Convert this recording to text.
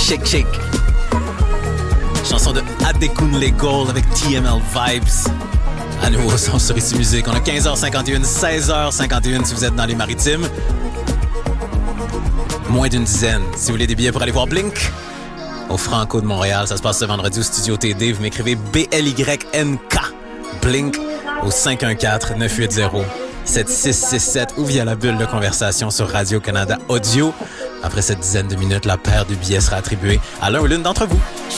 Shake Shake. Chanson de Adekunle Gold avec TML Vibes. À nouveau, son sur Ici Musique. On a 15h51, 16h51 si vous êtes dans les maritimes. Moins d'une dizaine. Si vous voulez des billets pour aller voir Blink au Franco de Montréal, ça se passe ce vendredi au Studio TD. Vous m'écrivez BLYNK Blink au 514-980-7667 ou via la bulle de conversation sur Radio-Canada Audio. Après cette dizaine de minutes, la paire de billets sera attribuée à l'un ou l'une d'entre vous.